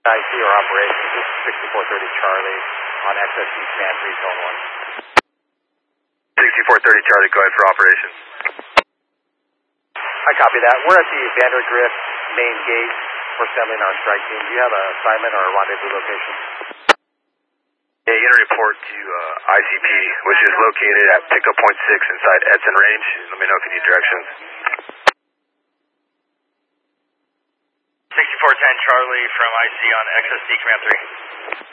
IC or operations, this is 6430 Charlie on XSC Command 3 Zone 1. 6430 Charlie, go ahead for operations. I copy that. We're at the Vandergrift main gate. We're assembling our strike team. Do you have an assignment or a rendezvous location? Yeah, you got a report to ICP, which is located at pickup point 6 inside Edson Range. Let me know if you need directions. 6410 Charlie from IC on XSC Command 3.